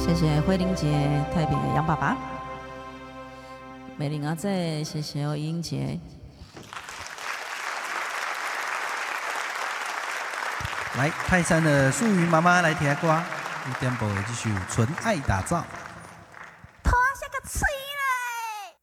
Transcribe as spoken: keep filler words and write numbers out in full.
谢谢慧玲姐、太平的杨爸爸、美玲阿仔，谢谢哦，英姐。 来，泰山的素云妈妈来听歌，有点播的这首《纯爱打造》。